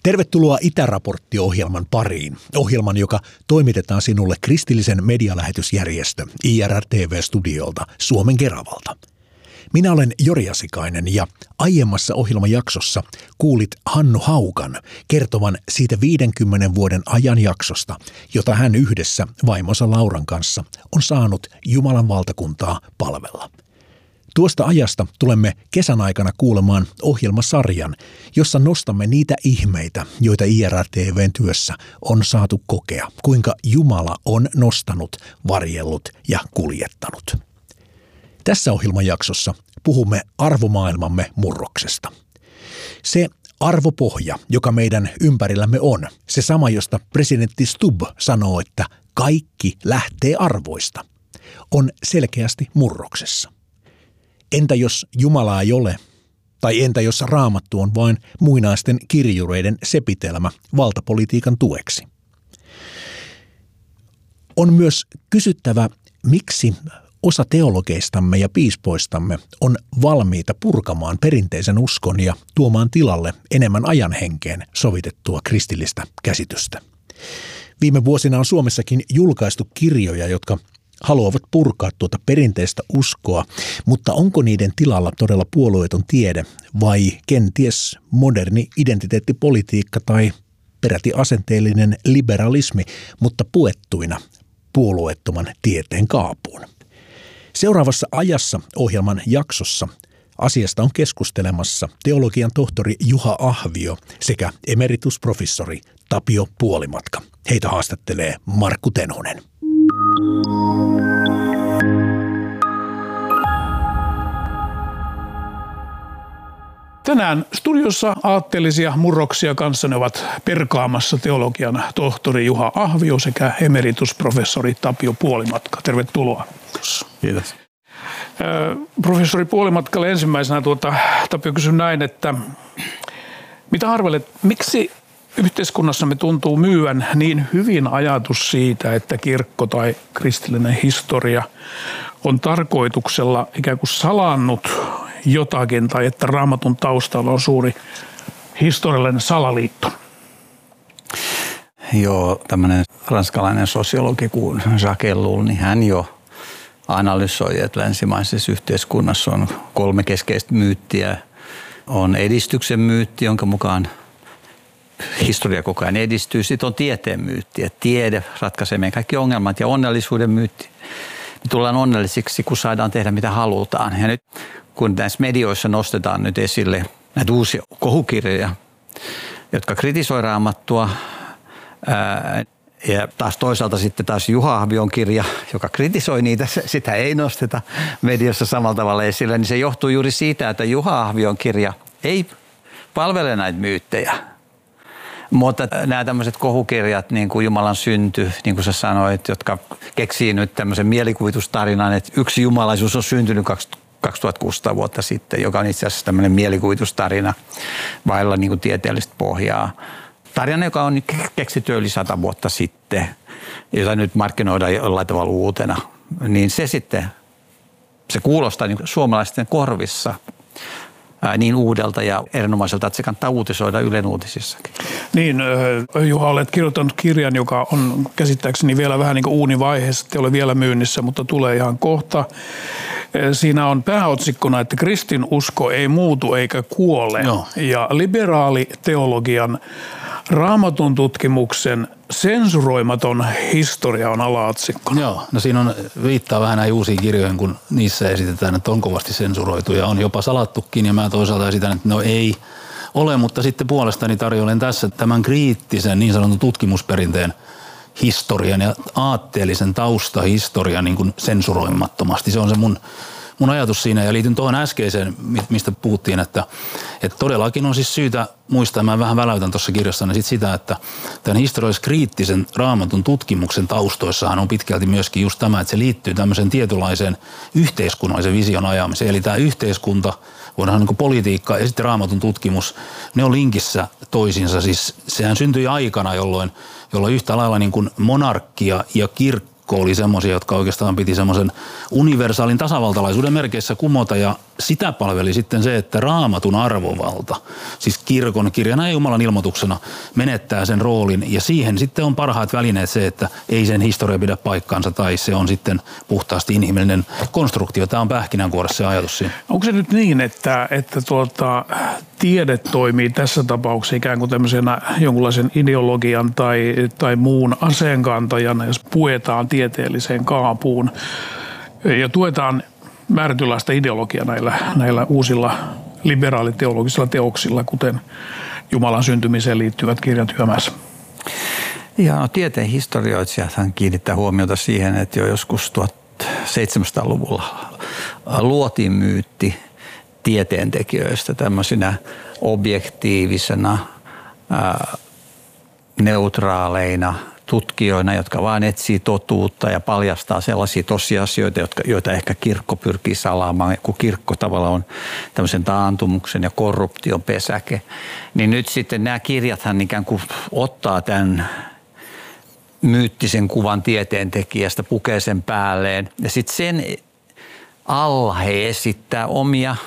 Tervetuloa Itäraportti-ohjelman pariin. Ohjelman, joka toimitetaan sinulle kristillisen medialähetysjärjestö IRR-TV-studiolta Suomen Keravalta. Minä olen Jori Asikainen ja aiemmassa ohjelmajaksossa kuulit Hannu Haukan kertovan siitä 50 vuoden ajanjaksosta, jota hän yhdessä vaimonsa Lauran kanssa on saanut Jumalan valtakuntaa palvella. Tuosta ajasta tulemme kesän aikana kuulemaan ohjelmasarjan, jossa nostamme niitä ihmeitä, joita IRR-TV:n työssä on saatu kokea, kuinka Jumala on nostanut, varjellut ja kuljettanut. Tässä ohjelmajaksossa puhumme arvomaailmamme murroksesta. Se arvopohja, joka meidän ympärillämme on, se sama, josta presidentti Stubb sanoo, että kaikki lähtee arvoista, on selkeästi murroksessa. Entä jos Jumalaa ei ole? Tai entä jos Raamattu on vain muinaisten kirjureiden sepitelmä valtapolitiikan tueksi? On myös kysyttävä, miksi osa teologeistamme ja piispoistamme on valmiita purkamaan perinteisen uskon ja tuomaan tilalle enemmän ajan henkeen sovitettua kristillistä käsitystä. Viime vuosina on Suomessakin julkaistu kirjoja, jotka haluavat purkaa tuota perinteistä uskoa, mutta onko niiden tilalla todella puolueeton tiede vai kenties moderni identiteettipolitiikka tai peräti asenteellinen liberalismi, mutta puettuina puolueettoman tieteen kaapuun? Seuraavassa ajassa ohjelman jaksossa asiasta on keskustelemassa teologian tohtori Juha Ahvio sekä emeritusprofessori Tapio Puolimatka. Heitä haastattelee Markku Tenhonen. Tänään studiossa aatteellisia murroksia kanssani ovat perkaamassa teologian tohtori Juha Ahvio sekä emeritusprofessori Tapio Puolimatka. Tervetuloa. Kiitos. Professori Puolimatkalle ensimmäisenä Tapio kysyn näin, että mitä arvelet, miksi yhteiskunnassamme tuntuu myyvän niin hyvin ajatus siitä, että kirkko tai kristillinen historia on tarkoituksella ikään kuin salannut jotakin tai että Raamatun taustalla on suuri historiallinen salaliitto? Joo, tämmöinen ranskalainen sosiologi kuin Jacques Ellul, niin hän jo analysoi, että länsimaisessa yhteiskunnassa on 3 keskeistä myyttiä. On edistyksen myytti, jonka mukaan historia koko ajan edistyy. Sitten on tieteen myytti, että tiede ratkaisee meidän kaikki ongelmat, ja onnellisuuden myytti. Me tullaan onnellisiksi, kun saadaan tehdä mitä halutaan. Ja nyt kun näissä medioissa nostetaan nyt esille näitä uusia kohukirjoja, jotka kritisoi Raamattua, ja taas toisaalta sitten taas Juha Ahvion kirja, joka kritisoi niitä, sitä ei nosteta mediassa samalla tavalla esille, niin se johtuu juuri siitä, että Juha Ahvion kirja ei palvele näitä myyttejä. Mutta nämä tämmöiset kohukirjat, niin kuin Jumalan synty, niin kuin sä sanoit, jotka keksii nyt tämmöisen mielikuvitustarinan, että yksi jumalaisuus on syntynyt 2600 vuotta sitten, joka on itse asiassa tämmöinen mielikuvitustarina vailla niin kuin tieteellistä pohjaa. Tarina, joka on keksitty yli 100 vuotta sitten, jota nyt markkinoidaan jollain tavalla uutena, niin se sitten, se kuulostaa niin suomalaisten korvissa niin uudelta ja erinomaiselta, että se kannattaa uutisoida Ylen uutisissakin. Niin, Juha, olet kirjoittanut kirjan, joka on käsittääkseni vielä vähän niin kuin uunivaiheessa, ei ole vielä myynnissä, mutta tulee ihan kohta. Siinä on pääotsikkona, että kristinusko ei muutu eikä kuole. Joo. Ja liberaali teologian Raamatun tutkimuksen sensuroimaton historia on ala-otsikkona. Joo, no siinä on viittaa vähän näihin uusiin kirjoihin, kun niissä esitetään, että on kovasti sensuroitu ja on jopa salattukin, ja mä toisaalta esitän, että no ei ole, mutta sitten puolestani tarjoilen tässä tämän kriittisen niin sanotun tutkimusperinteen historian ja aatteellisen taustahistorian niin kuin sensuroimattomasti. Se on se mun ajatus siinä, ja liityn tuohon äskeiseen, mistä puhuttiin, että todellakin on siis syytä muistaa, mä vähän väläytän tuossa kirjassani sit sitä, että tämän historiallis-kriittisen Raamatun tutkimuksen taustoissahan on pitkälti myöskin just tämä, että se liittyy tämmöiseen tietynlaiseen yhteiskunnallisen vision ajamiseen. Eli tämä yhteiskunta, voidaan sanoa niin kuin politiikka ja sitten Raamatun tutkimus, ne on linkissä toisiinsa. Siis sehän syntyi aikana, jolloin yhtä lailla niin kuin monarkia ja kirkko oli semmoisia, jotka oikeastaan piti semmoisen universaalin tasavaltalaisuuden merkeissä kumota ja sitä palveli sitten se, että Raamatun arvovalta, siis kirkon kirjana ja Jumalan ilmoituksena menettää sen roolin ja siihen sitten on parhaat välineet se, että ei sen historia pidä paikkaansa tai se on sitten puhtaasti inhimillinen konstruktio. Tämä on pähkinänkuoressa se ajatus siinä. Onko se nyt niin, että tiede toimii tässä tapauksessa ikään kuin tämmöisenä jonkunlaisen ideologian tai muun aseenkantajana, jos puetaan tieteelliseen kaapuun ja tuetaan määrätynlaista ideologiaa näillä uusilla liberaaliteologisilla teoksilla, kuten Jumalan syntymiseen liittyvät kirjat YMS? Ja no, tieteen historioitsijathan kiinnittää huomiota siihen, että jo joskus 1700-luvulla luotiin myytti tieteentekijöistä tämmöisinä objektiivisena, neutraaleina tutkijoina, jotka vaan etsii totuutta ja paljastaa sellaisia tosiasioita, joita ehkä kirkko pyrkii salaamaan, kun kirkko tavallaan on tämmöisen taantumuksen ja korruption pesäke. Niin nyt sitten nämä kirjathan ikään kuin ottaa tämän myyttisen kuvan tieteentekijästä, pukee sen päälleen ja sitten sen alla he esittää omia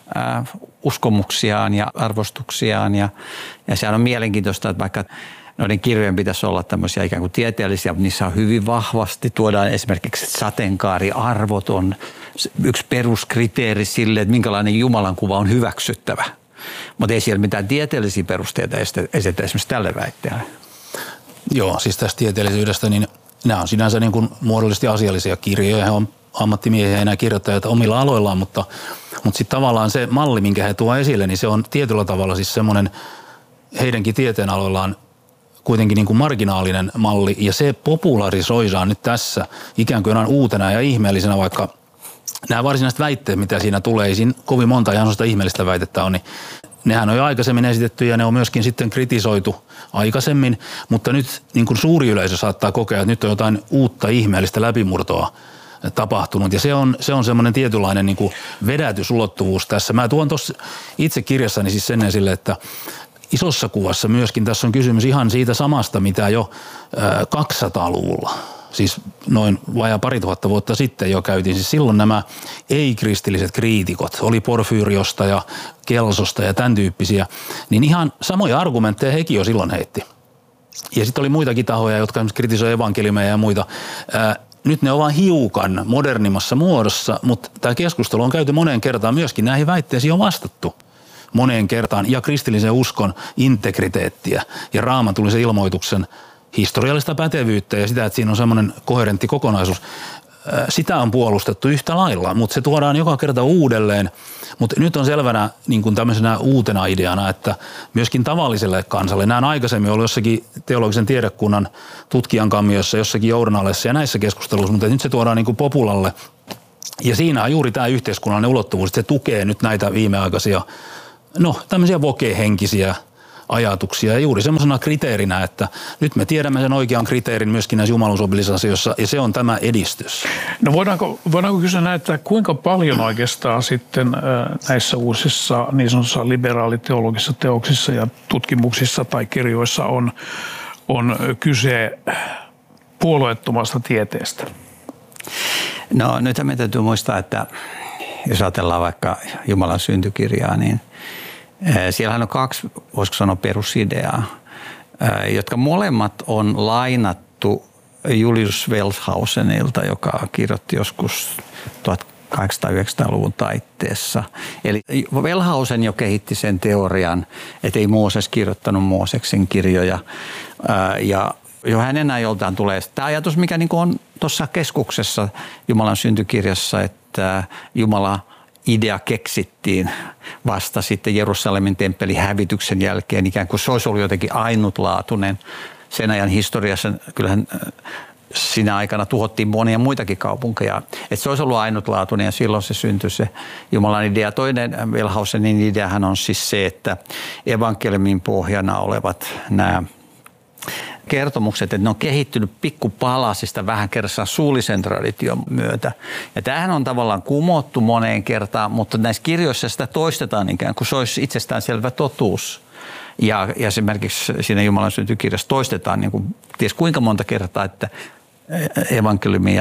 uskomuksiaan ja arvostuksiaan ja sehän on mielenkiintoista, että vaikka noiden kirjojen pitäisi olla tämmöisiä ikään kuin tieteellisiä, mutta niissä on hyvin vahvasti, tuodaan esimerkiksi sateenkaariarvot on yksi peruskriteeri sille, että minkälainen Jumalan kuva on hyväksyttävä. Mutta ei siellä mitään tieteellisiä perusteita esitetä esimerkiksi tälle väitteelle. Joo, siis tästä tieteellisyydestä, niin nämä on sinänsä niin kuin muodollisesti asiallisia kirjoja. He on ammattimiehiä ja nämä kirjoittajat omilla aloillaan, mutta sitten tavallaan se malli, minkä he tuovat esille, niin se on tietyllä tavalla siis semmoinen heidänkin tieteenaloillaan kuitenkin niin kuin marginaalinen malli ja se popularisoidaan nyt tässä ikään kuin uutena ja ihmeellisenä, vaikka nämä varsinaiset väitteet, mitä siinä tulee, ei siinä kovin monta ihan sellaista ihmeellistä väitettä on, niin nehän on jo aikaisemmin esitetty ja ne on myöskin sitten kritisoitu aikaisemmin, mutta nyt niin kuin suuri yleisö saattaa kokea, että nyt on jotain uutta ihmeellistä läpimurtoa tapahtunut ja se on semmoinen tietynlainen niin kuin vedätysulottuvuus tässä. Mä tuon tuossa itse kirjassani siis sen esille, että isossa kuvassa myöskin tässä on kysymys ihan siitä samasta, mitä jo 200-luvulla, siis noin vajaa 2000 vuotta sitten jo käytiin. Siis silloin nämä ei-kristilliset kriitikot, oli Porfyriosta ja Kelsosta ja tämän tyyppisiä, niin ihan samoja argumentteja hekin jo silloin heitti. Ja sitten oli muitakin tahoja, jotka esimerkiksi kritisoivat evankeliumeja ja muita. Nyt ne ovat hiukan modernimmassa muodossa, mutta tämä keskustelu on käyty moneen kertaan myöskin näihin väitteisiin on vastattu moneen kertaan ja kristillisen uskon integriteettiä ja raamatullisen ilmoituksen historiallista pätevyyttä ja sitä, että siinä on semmoinen koherentti kokonaisuus. Sitä on puolustettu yhtä lailla, mutta se tuodaan joka kerta uudelleen. Mutta nyt on selvänä niin kuin tämmöisenä uutena ideana, että myöskin tavalliselle kansalle, nämä on aikaisemmin ollut jossakin teologisen tiedekunnan tutkijan kammiossa, jossakin journaalissa ja näissä keskusteluissa, mutta nyt se tuodaan niin kuin populalle. Ja siinä on juuri tämä yhteiskunnallinen ulottuvuus, että se tukee nyt näitä viimeaikaisia tämmöisiä woke-henkisiä ajatuksia ja juuri semmoisena kriteerinä, että nyt me tiedämme sen oikean kriteerin myöskin näissä jumaluusoppillisissa asioissa ja se on tämä edistys. No voidaanko kysyä näin, että kuinka paljon oikeastaan sitten näissä uusissa niin sanotussa liberaaliteologisissa teoksissa ja tutkimuksissa tai kirjoissa on kyse puolueettomasta tieteestä? No nyt me täytyy muistaa, että jos ajatellaan vaikka Jumalan syntykirjaa, niin siellähän on kaksi, voisiko sanoa, perusideaa, jotka molemmat on lainattu Julius Wellhausenilta, joka kirjoitti joskus 1800-1900-luvun taitteessa. Eli Wellhausen jo kehitti sen teorian, että ei Mooses kirjoittanut Mooseksen kirjoja ja jo hänen ajoltaan tulee tämä ajatus, mikä niin kuin on tuossa keskuksessa Jumalan syntykirjassa, että Jumala idea keksittiin vasta sitten Jerusalemin temppelin hävityksen jälkeen, ikään kuin se olisi ollut jotenkin ainutlaatuinen. Sen ajan historiassa kyllähän siinä aikana tuhottiin monia muitakin kaupunkeja, että se olisi ollut ainutlaatuinen ja silloin se syntyi se Jumalan idea. Toinen Wellhausenin ideahan on siis se, että evankeliumin pohjana olevat nämä kertomukset, että ne on kehittynyt pikkupalasista vähän kerrassa suullisen tradition myötä. Ja tämähän on tavallaan kumottu moneen kertaan, mutta näissä kirjoissa sitä toistetaan ikään kuin se olisi itsestäänselvä totuus. Ja esimerkiksi siinä Jumalan syntykirjassa toistetaan niin kuin ties kuinka monta kertaa, että evankeliumi ja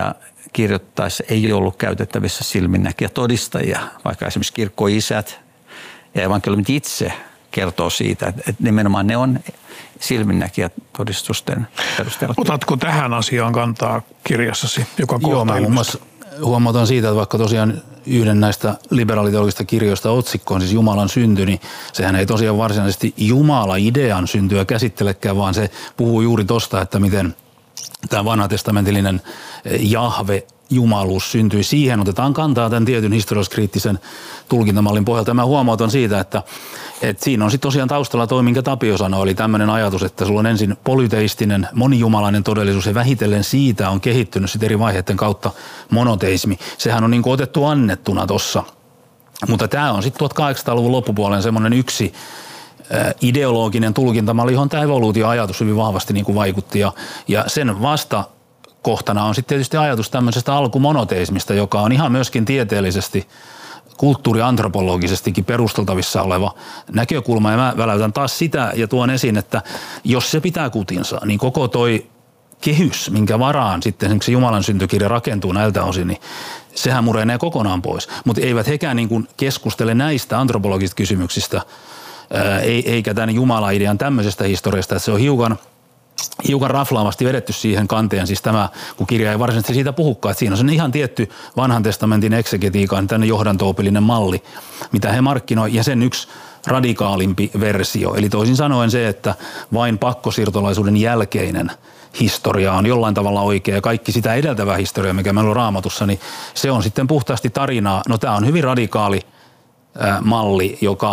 kirjoittaessa ei ollut käytettävissä silminnäkijä todistajia, vaikka esimerkiksi kirkkoisät ja evankeliumit itse kertoo siitä, että nimenomaan ne on silminnäkijät todistusten perusteella. Otatko tähän asiaan kantaa kirjassasi, joka kohta Joo, mä muun muassa huomautan siitä, että vaikka tosiaan yhden näistä liberaaliteologisista kirjoista otsikko on siis Jumalan synty, niin sehän ei tosiaan varsinaisesti Jumala-idean syntyä käsittelekään, vaan se puhuu juuri tosta, että miten tämä vanhatestamentillinen Jahve, jumaluus syntyi. Siihen otetaan kantaa tämän tietyn historialliskriittisen tulkintamallin pohjalta. Mä huomautan siitä, että siinä on sitten tosiaan taustalla toi, minkä Tapio sanoi, eli tämmöinen ajatus, että sulla on ensin polyteistinen, monijumalainen todellisuus ja vähitellen siitä on kehittynyt sitten eri vaiheiden kautta monoteismi. Sehän on niin kuin otettu annettuna tossa. Mutta tämä on sitten 1800-luvun loppupuolen semmoinen yksi ideologinen tulkintamalli, johon tämä evoluutioajatus hyvin vahvasti niin kuin vaikutti ja sen vastakohtana on sitten tietysti ajatus tämmöisestä alkumonoteismista, joka on ihan myöskin tieteellisesti kulttuuriantropologisestikin perusteltavissa oleva näkökulma ja mä väläytän taas sitä ja tuon esiin, että jos se pitää kutinsa, niin koko toi kehys, minkä varaan sitten esimerkiksi Jumalan syntykirja rakentuu näiltä osin, niin sehän murenee kokonaan pois. Mutta eivät hekään niin kuin keskustele näistä antropologisista kysymyksistä, eikä tämän Jumala-idean tämmöisestä historiasta, että se on hiukan raflaavasti vedetty siihen kanteen, siis tämä, kun kirja ei varsinaisesti siitä puhukaan, että siinä on se ihan tietty vanhan testamentin eksegetiikan tänne johdanto-opillinen malli, mitä he markkinoi, ja sen yksi radikaalimpi versio. Eli toisin sanoen se, että vain pakkosiirtolaisuuden jälkeinen historia on jollain tavalla oikea, ja kaikki sitä edeltävää historiaa, mikä meillä on Raamatussa, niin se on sitten puhtaasti tarinaa. No tämä on hyvin radikaali malli,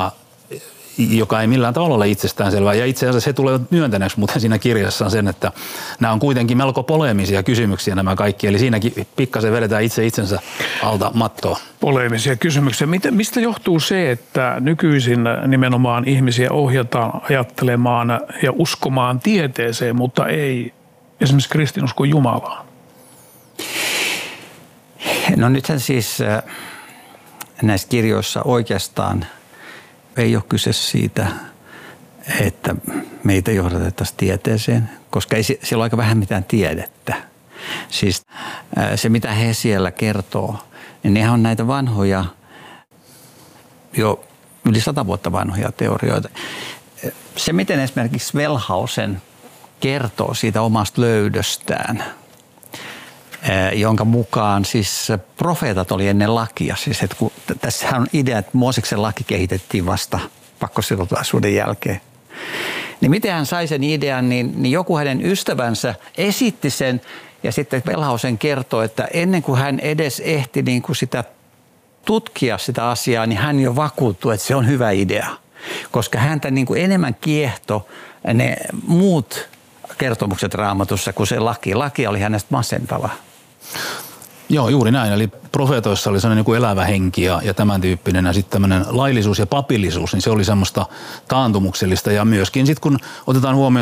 joka ei millään tavalla ole itsestäänselvää. Ja itse asiassa he tulevat myöntäneeksi muuten siinä kirjassaan sen, että nämä on kuitenkin melko poleemisia kysymyksiä nämä kaikki. Eli siinäkin pikkasen vedetään itsensä alta mattoa. Poleemisia kysymyksiä. Mistä johtuu se, että nykyisin nimenomaan ihmisiä ohjataan ajattelemaan ja uskomaan tieteeseen, mutta ei esimerkiksi kristinuskon Jumalaan? No nythän siis näissä kirjoissa oikeastaan ei ole kyse siitä, että meitä johdatettaisiin tieteeseen, koska ei siellä ole aika vähän mitään tiedettä. Siis se, mitä he siellä kertoo, niin nehän on näitä vanhoja, jo yli 100 vuotta vanhoja teorioita. Se, miten esimerkiksi Wellhausen kertoo siitä omasta löydöstään, jonka mukaan siis profeetat oli ennen lakia. Siis että kun, tässähän on idea, että Mooseksen laki kehitettiin vasta pakkosiirtolaisuuden jälkeen. Niin miten hän sai sen idean, niin joku hänen ystävänsä esitti sen ja sitten Wellhausen kertoo, että ennen kuin hän edes ehti niin kuin sitä tutkia sitä asiaa, niin hän jo vakuuttui, että se on hyvä idea. Koska häntä niin kuin enemmän kiehto ne muut kertomukset Raamatussa kuin se laki. Laki oli hänestä masentava. Joo, juuri näin. Eli profeetoissa oli sellainen niin kuin elävä henki ja tämän tyyppinen. Ja sitten tämmöinen laillisuus ja papillisuus, niin se oli semmoista taantumuksellista. Ja myöskin sitten kun otetaan huomioon